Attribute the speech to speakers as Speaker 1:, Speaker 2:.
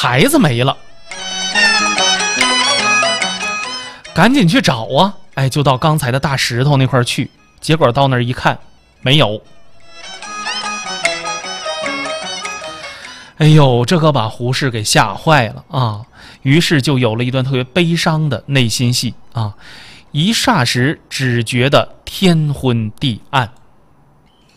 Speaker 1: 孩子没了，赶紧去找啊！哎，就到刚才的大石头那块去，结果到那儿一看，没有。哎呦，这可把胡适给吓坏了啊！于是就有了一段特别悲伤的内心戏啊，一霎时只觉得天昏地暗。